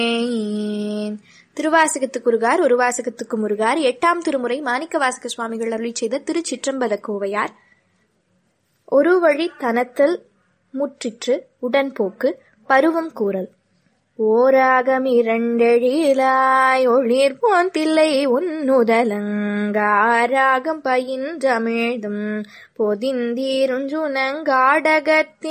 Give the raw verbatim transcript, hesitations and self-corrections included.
திருவாசகத்துக்கு உருகார் ஒருவாசகத்துக்கு முருகார் எட்டாம் திருமுறை மாணிக்க வாசக சுவாமிகள் அருளி செய்த திருச்சிற்றம்பல கோவையார். ஒரு வழி தனத்தல் முற்றிற்று உடன்போக்கு பருவம் கூறல். ஓராகம் இரண்டெழிலாய் ஒளிர் போன் தில்லை உன்னுதலங்காராகம் பயின்றமிழ்தும் பொதிந்தீருஞ்சுனங்காடகத்தின்